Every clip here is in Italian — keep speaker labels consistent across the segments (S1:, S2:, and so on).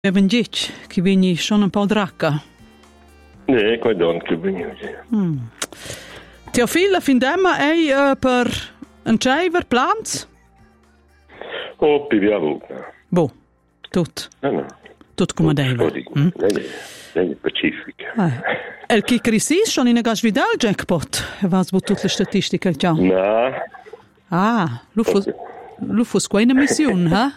S1: Evangelic, che vieni schon un po' dracca.
S2: Ne, qua don che venire.
S1: Teofil, fin d'emma è per un civer plans?
S2: Oh, piviamo.
S1: Boh, tutto.
S2: No.
S1: Tutto come deve.
S2: Lei pacifica.
S1: El che crisi schon in a gasvidal jackpot. Was bu tutte le statistiche già.
S2: No.
S1: Ah, lu fus qua in mission, ha?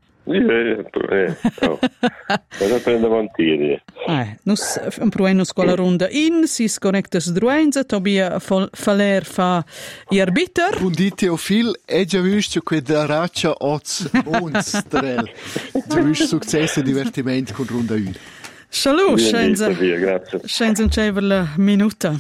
S2: Cosa prende avanti?
S1: Nus proviamo scuola ronda in, si scorrectes druenza, tobia faler fa i arbiter.
S3: Buondì Teofil, è già visto che da raccia oz monstrel. Già visto successo e divertimento con ronda 1.
S1: Salut, scenza un cever la minuta.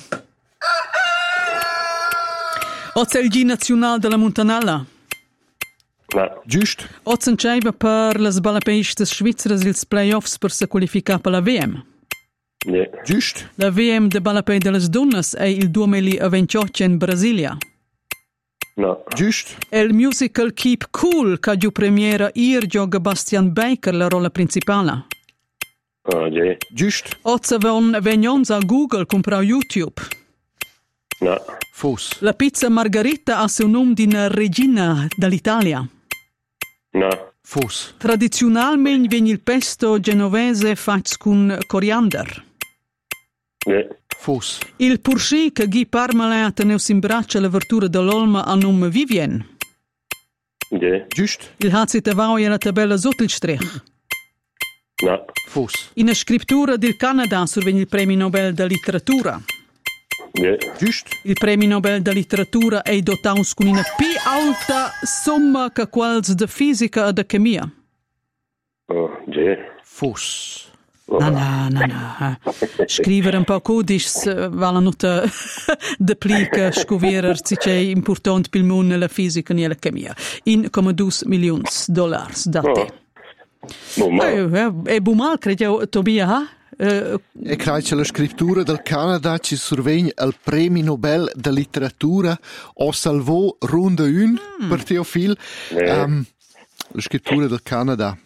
S1: Oz è il G nazionale della Montanella.
S2: No.
S3: Giusto.
S1: Oz un cever per le sbalapeistes svizzere ils playoffs per se qualificare per la VM.
S2: Yeah.
S3: Giusto.
S1: La VM de balapei delle donnes è il 2028 in Brasilia.
S2: No.
S3: Giusto.
S1: È il musical Keep Cool che giù premiera ieri gioca Bastian Baker la rolla principale.
S2: Oh, yeah.
S3: Giusto.
S1: Oz venons a Google comprò YouTube.
S2: No.
S3: Fos.
S1: La pizza margherita ha suo nome di una regina dall'Italia.
S2: No.
S3: Fos.
S1: Tradizionalmente viene il pesto genovese fatto con coriander.
S2: Yeah.
S3: Fos.
S1: Il purci che Guy Parmalat teneu in braccia la verdura dell'olma a nome Vivien.
S2: Yeah.
S3: Giusto.
S1: Il hazit avao è la tabella sotto il strich.
S2: No.
S3: Fos.
S1: In scrittura del Canada surviene il premio Nobel da letteratura.
S2: Yeah.
S3: Giusto.
S1: Il premio Nobel da letteratura è dotato con una più alta somma che quals de fisica e de chemia.
S2: Oh, yeah.
S3: Fos.
S1: No. Scrivere un po' codice vale nota de plica scoviere se c'è importante per il mondo la fisica e la chemia. In come $2 milioni date. È bumal, credo, Tobia,
S3: E grazie alla scrittura del Canada ci survegna il premio Nobel da letteratura o salvò ronda 1 per Teofil. La scrittura del Canada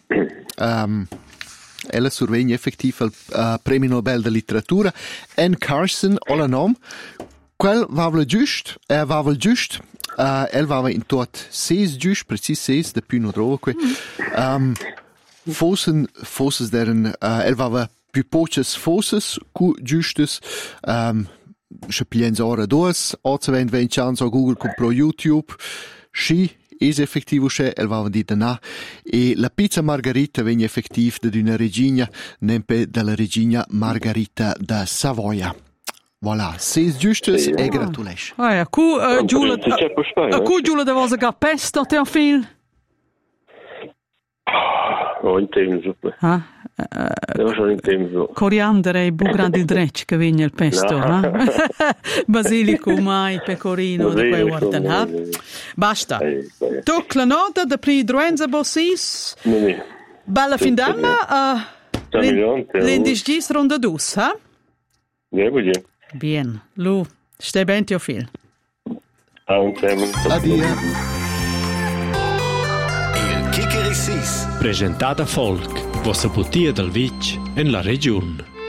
S3: ella survegna effettiv il premio Nobel da letteratura. Anne Carson o la nom quel vavel giust el vava in tot 6 giust precis 6 de più no trova qui fosses deren el vava più poches fosses cu giustes chapiens ora dos otsevent 20 chance a Google compro YouTube sci es effettivo c'è el vava di dana e la pizza margherita vegna effettiv de una regina nempe della regina Margherita da Savoia. Voilà, 6 giustes e gratulation.
S1: A cu Giulia de vosa ga pesto, Teofil?
S2: Oh, in tempo. Devo solo in tempo.
S1: Coriander e bugrad il drec che viene il pesto,
S2: No.
S1: Basilico, mai, pecorino, da quei guardan, Basta. Toc la nota da pri druenza bossis. Bella fin d'anno, l'indisgis ronda dus, ha?
S2: Yeah.
S1: Bien, Lu, stai ben, Teofil.
S3: Addio.
S4: Il Kikerisis.
S5: Presentata Folk, vostra putia del Vic in la regione.